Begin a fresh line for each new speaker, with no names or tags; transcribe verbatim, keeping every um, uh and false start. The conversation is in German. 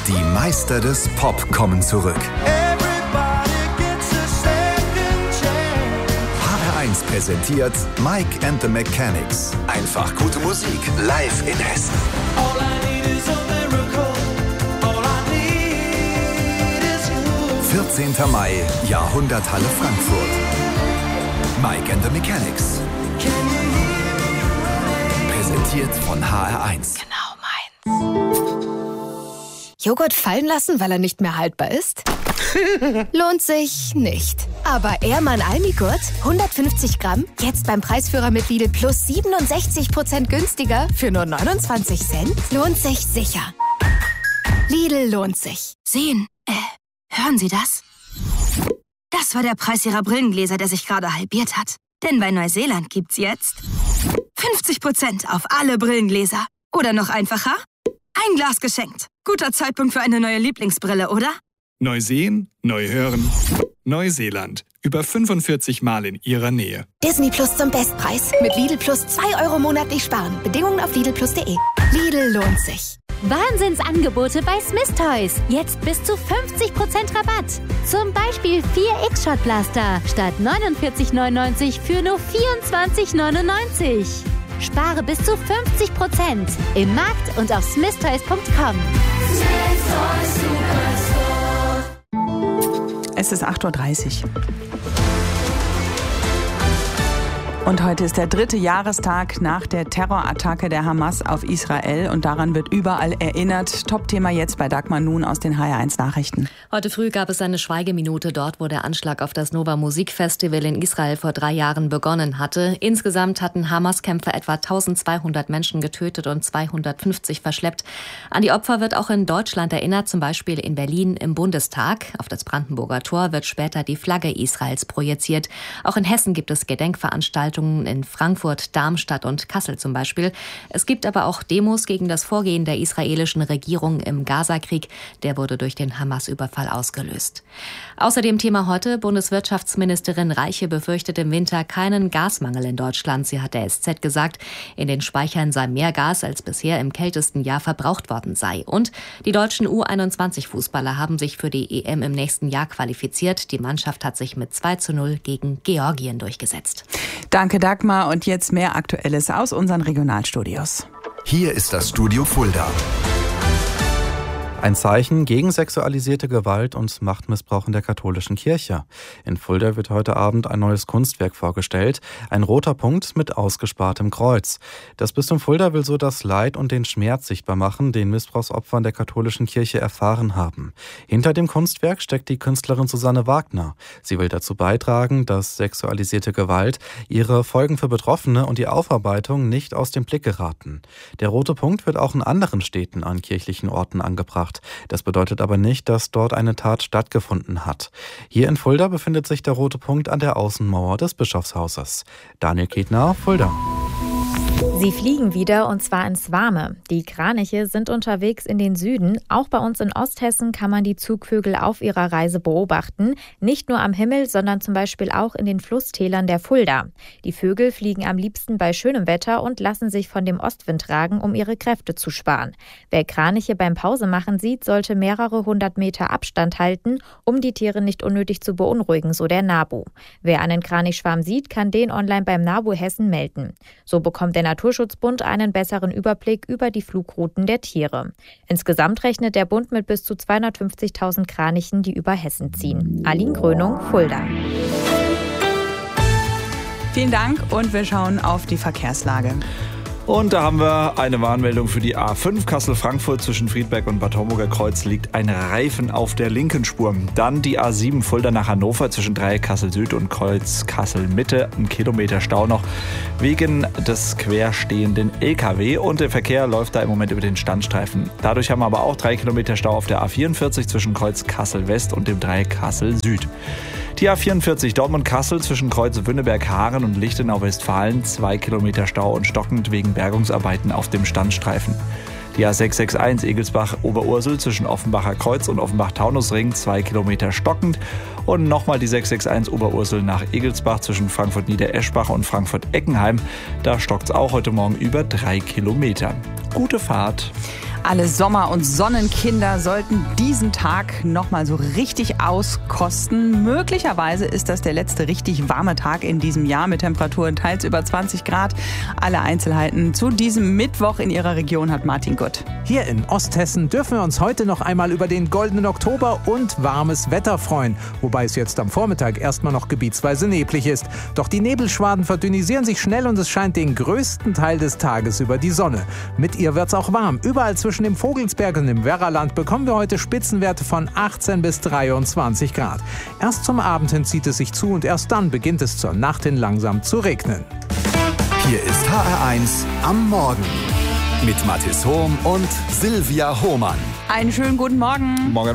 Die Meister des Pop kommen zurück. H R eins präsentiert Mike and the Mechanics. Einfach gute Musik live in Hessen. vierzehnter Mai, Jahrhunderthalle Frankfurt. Mike and the Mechanics. Präsentiert von H R eins.
Genau meins. Joghurt fallen lassen, weil er nicht mehr haltbar ist? Lohnt sich nicht. Aber Ehrmann Almigurt, hundertfünfzig Gramm, jetzt beim Preisführer mit Lidl Plus siebenundsechzig Prozent günstiger für nur neunundzwanzig Cent? Lohnt sich sicher. Lidl lohnt sich.
Sehen, äh, hören Sie das? Das war der Preis Ihrer Brillengläser, der sich gerade halbiert hat. Denn bei Neuseeland gibt's jetzt fünfzig Prozent auf alle Brillengläser. Oder noch einfacher, ein Glas geschenkt. Guter Zeitpunkt für eine neue Lieblingsbrille, oder?
Neu sehen, neu hören. Neuseeland. Über fünfundvierzig Mal in Ihrer Nähe.
Disney Plus zum Bestpreis. Mit Lidl Plus zwei Euro monatlich sparen. Bedingungen auf lidl plus punkt de. Lidl lohnt sich.
Wahnsinnsangebote bei Smith Toys. Jetzt bis zu fünfzig Prozent Rabatt. Zum Beispiel vier X-Shot-Blaster statt neunundvierzig neunundneunzig für nur vierundzwanzig neunundneunzig. Spare bis zu fünfzig Prozent im Markt und auf smith toys punkt com.
Es ist acht Uhr dreißig. Und heute ist der dritte Jahrestag nach der Terrorattacke der Hamas auf Israel und daran wird überall erinnert. Top-Thema jetzt bei Dagmar Nun aus den H R eins Nachrichten.
Heute früh gab es eine Schweigeminute dort, wo der Anschlag auf das Nova Musikfestival in Israel vor drei Jahren begonnen hatte. Insgesamt hatten Hamas-Kämpfer etwa eintausendzweihundert Menschen getötet und zweihundertfünfzig verschleppt. An die Opfer wird auch in Deutschland erinnert, zum Beispiel in Berlin im Bundestag. Auf das Brandenburger Tor wird später die Flagge Israels projiziert. Auch in Hessen gibt es Gedenkveranstaltungen. In Frankfurt, Darmstadt und Kassel zum Beispiel. Es gibt aber auch Demos gegen das Vorgehen der israelischen Regierung im Gazakrieg. Der wurde durch den Hamas-Überfall ausgelöst. Außerdem Thema heute, Bundeswirtschaftsministerin Reiche befürchtet im Winter keinen Gasmangel in Deutschland. Sie hat der S Z gesagt, in den Speichern sei mehr Gas, als bisher im kältesten Jahr verbraucht worden sei. Und die deutschen U einundzwanzig Fußballer haben sich für die E M im nächsten Jahr qualifiziert. Die Mannschaft hat sich mit zwei zu null gegen Georgien durchgesetzt.
Danke, Dagmar. Und jetzt mehr Aktuelles aus unseren Regionalstudios.
Hier ist das Studio Fulda.
Ein Zeichen gegen sexualisierte Gewalt und Machtmissbrauch in der katholischen Kirche. In Fulda wird heute Abend ein neues Kunstwerk vorgestellt, ein roter Punkt mit ausgespartem Kreuz. Das Bistum Fulda will so das Leid und den Schmerz sichtbar machen, den Missbrauchsopfern der katholischen Kirche erfahren haben. Hinter dem Kunstwerk steckt die Künstlerin Susanne Wagner. Sie will dazu beitragen, dass sexualisierte Gewalt, ihre Folgen für Betroffene und die Aufarbeitung nicht aus dem Blick geraten. Der rote Punkt wird auch in anderen Städten an kirchlichen Orten angebracht. Das bedeutet aber nicht, dass dort eine Tat stattgefunden hat. Hier in Fulda befindet sich der rote Punkt an der Außenmauer des Bischofshauses. Daniel Ketner, Fulda.
Sie fliegen wieder und zwar ins Warme. Die Kraniche sind unterwegs in den Süden. Auch bei uns in Osthessen kann man die Zugvögel auf ihrer Reise beobachten. Nicht nur am Himmel, sondern zum Beispiel auch in den Flusstälern der Fulda. Die Vögel fliegen am liebsten bei schönem Wetter und lassen sich von dem Ostwind tragen, um ihre Kräfte zu sparen. Wer Kraniche beim Pausemachen sieht, sollte mehrere hundert Meter Abstand halten, um die Tiere nicht unnötig zu beunruhigen, so der NABU. Wer einen Kranichschwarm sieht, kann den online beim NABU Hessen melden. So bekommt der Naturschutzbund einen besseren Überblick über die Flugrouten der Tiere. Insgesamt rechnet der Bund mit bis zu zweihundertfünfzigtausend Kranichen, die über Hessen ziehen. Aline Grönung, Fulda.
Vielen Dank und wir schauen auf die Verkehrslage.
Und da haben wir eine Warnmeldung für die A fünf Kassel-Frankfurt zwischen Friedberg und Bad Homburger Kreuz liegt ein Reifen auf der linken Spur. Dann die A sieben Fulda nach Hannover zwischen Dreieck Kassel Süd und Kreuz Kassel Mitte. Ein Kilometer Stau noch wegen des querstehenden L K W und der Verkehr läuft da im Moment über den Standstreifen. Dadurch haben wir aber auch drei Kilometer Stau auf der A vierundvierzig zwischen Kreuz Kassel West und dem Dreieck Kassel Süd. Die A vierundvierzig Dortmund-Kassel zwischen Kreuz Wünneberg-Haaren und Lichtenau-Westfalen, zwei Kilometer Stau und stockend wegen Bergungsarbeiten auf dem Standstreifen. Die A sechs sechs eins Egelsbach-Oberursel zwischen Offenbacher Kreuz und Offenbach-Taunusring, zwei Kilometer stockend. Und nochmal die sechs sechs eins Oberursel nach Egelsbach zwischen Frankfurt-Niedereschbach und Frankfurt-Eckenheim. Da stockt es auch heute Morgen über drei Kilometer. Gute Fahrt.
Alle Sommer- und Sonnenkinder sollten diesen Tag nochmal so richtig auskosten. Möglicherweise ist das der letzte richtig warme Tag in diesem Jahr mit Temperaturen teils über zwanzig Grad. Alle Einzelheiten zu diesem Mittwoch in Ihrer Region hat Martin Gutt.
Hier in Osthessen dürfen wir uns heute noch einmal über den goldenen Oktober und warmes Wetter freuen. Wobei es jetzt am Vormittag erstmal noch gebietsweise neblig ist. Doch die Nebelschwaden verdünnisieren sich schnell und es scheint den größten Teil des Tages über die Sonne. Mit ihr wird's auch warm. Überall zwischen dem Vogelsberg und dem Werraland bekommen wir heute Spitzenwerte von achtzehn bis dreiundzwanzig Grad. Erst zum Abend hin zieht es sich zu und erst dann beginnt es zur Nacht hin langsam zu regnen.
Hier ist H R eins am Morgen mit Mathis Hohm und Silvia Hohmann.
Einen schönen guten Morgen.
Morgen.